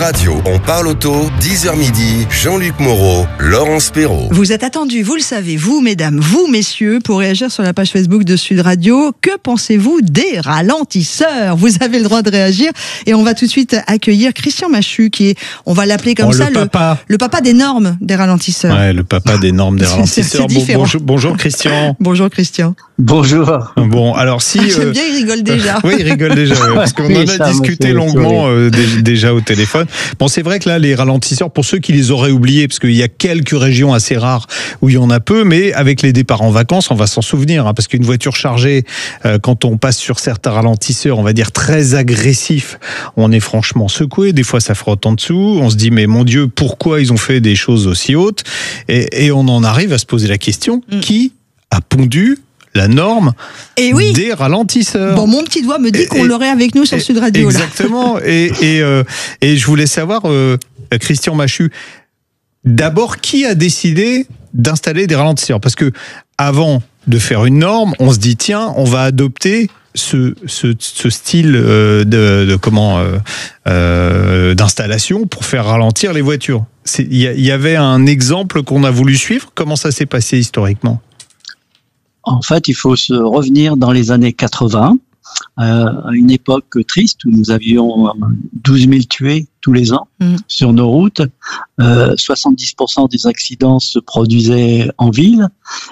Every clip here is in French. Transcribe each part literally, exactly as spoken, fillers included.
Radio, on parle auto, dix heures midi, Jean-Luc Moreau, Laurence Perrault. Vous êtes attendus, vous le savez, vous mesdames, vous messieurs, pour réagir sur la page Facebook de Sud Radio. Que pensez-vous des ralentisseurs? Vous avez le droit de réagir et on va tout de suite accueillir Christian Machu, qui est, on va l'appeler comme oh, ça, le papa. Le, le papa des normes des ralentisseurs. Ouais, le papa des normes des ralentisseurs. C'est différent. Bon, bonjour, bonjour Christian. Bonjour Christian. Bonjour. Bon, alors si... J'aime euh, bien, il rigole déjà. Oui, il rigole déjà, ouais, parce qu'on Oui, en a ça, discuté monsieur, longuement euh, dé- déjà au téléphone. Bon, c'est vrai que là, les ralentisseurs, pour ceux qui les auraient oubliés, parce qu'il y a quelques régions assez rares où il y en a peu, mais avec les départs en vacances, on va s'en souvenir, hein, parce qu'une voiture chargée, euh, quand on passe sur certains ralentisseurs, on va dire très agressifs, on est franchement secoué. Des fois, ça frotte en dessous. On se dit, mais mon Dieu, pourquoi ils ont fait des choses aussi hautes? Et, et on en arrive à se poser la question, mm. qui a pondu la norme et oui. des ralentisseurs? Bon, mon petit doigt me dit et, qu'on et, l'aurait avec nous sur et, Sud Radio. Exactement. Là. et, et, euh, et je voulais savoir, euh, Christian Machu, d'abord, qui a décidé d'installer des ralentisseurs? Parce que avant de faire une norme, on se dit, tiens, on va adopter ce, ce, ce style euh, de, de comment euh, euh, d'installation pour faire ralentir les voitures. Il y, y avait un exemple qu'on a voulu suivre. Comment ça s'est passé historiquement? En fait, il faut se revenir dans les années quatre-vingts, euh, à une époque triste où nous avions douze mille tués tous les ans mmh. sur nos routes. Euh, soixante-dix pour cent des accidents se produisaient en ville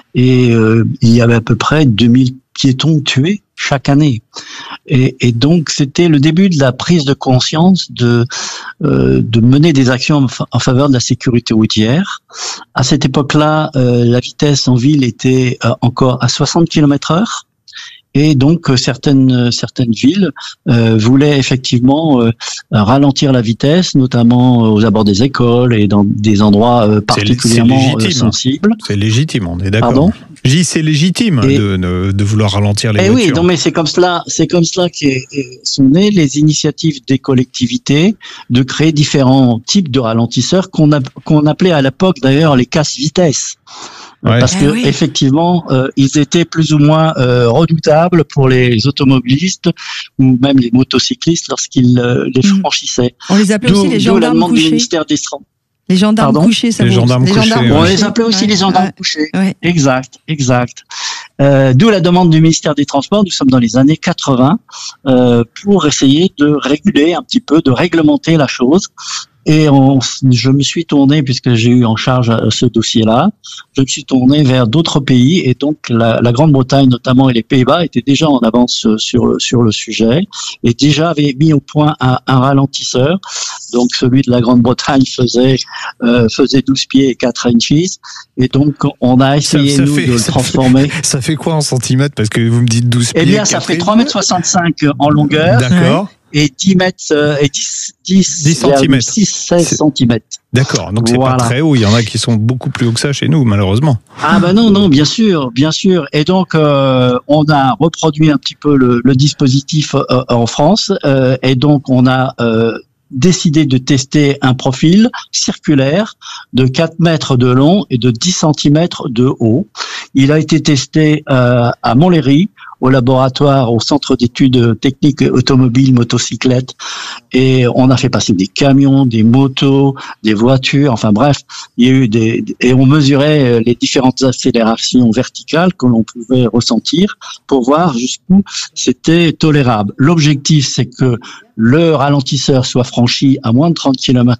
et euh, il y avait à peu près deux mille piétons tués chaque année. Et, et donc, c'était le début de la prise de conscience de, euh, de mener des actions en faveur de la sécurité routière. À cette époque-là, euh, la vitesse en ville était euh, encore à soixante kilomètres heure. Et donc certaines certaines villes euh, voulaient effectivement euh, ralentir la vitesse, notamment aux abords des écoles et dans des endroits euh, particulièrement c'est, c'est sensibles. C'est légitime, on est d'accord. Pardon ? Je dis c'est légitime et, de, de, de vouloir ralentir les et voitures. Oui, non mais c'est comme cela, c'est comme cela qu'est, sont nées les initiatives des collectivités de créer différents types de ralentisseurs qu'on a, qu'on appelait à l'époque d'ailleurs les casse-vitesses. Ouais. Parce que ah oui. effectivement, euh, ils étaient plus ou moins euh, redoutables pour les automobilistes ou même les motocyclistes lorsqu'ils euh, les franchissaient. On les appelait aussi les gendarmes demande couchés. Du ministère des Transports. Les gendarmes Pardon couchés, ça les vous... gendarmes les couchés. Gendarmes Ouais. On les appelait aussi ouais. les gendarmes ouais. couchés. Ouais. Exact, exact. Euh, d'où la demande du ministère des Transports. Nous sommes dans les années quatre-vingts euh, pour essayer de réguler un petit peu, de réglementer la chose. Et on, je me suis tourné, puisque j'ai eu en charge ce dossier-là, je me suis tourné vers d'autres pays, et donc la, la Grande-Bretagne notamment et les Pays-Bas étaient déjà en avance sur le, sur le sujet, et déjà avaient mis au point un, un ralentisseur. Donc celui de la Grande-Bretagne faisait euh, faisait douze pieds et quatre inches, et donc on a essayé ça, ça nous fait, de le transformer. Fait, ça fait quoi en centimètres? Parce que vous me dites douze pieds. Eh bien, ça fait trois mètres soixante-cinq en longueur. D'accord. Et dix mètres, et dix, dix, dix centimètres. six, seize centimètres. D'accord. Donc c'est voilà. Pas très haut. Il y en a qui sont beaucoup plus hauts que ça chez nous, malheureusement. Ah ben non, non, bien sûr, bien sûr. Et donc, euh, on a reproduit un petit peu le, le dispositif euh, en France. Euh, et donc, on a euh, décidé de tester un profil circulaire de quatre mètres de long et de dix centimètres de haut. Il a été testé euh, à Montlhéry, au laboratoire, au centre d'études techniques automobiles, motocyclettes, et on a fait passer des camions, des motos, des voitures, enfin bref, il y a eu des, et on mesurait les différentes accélérations verticales que l'on pouvait ressentir pour voir jusqu'où c'était tolérable. L'objectif, c'est que le ralentisseur soit franchi à moins de trente kilomètres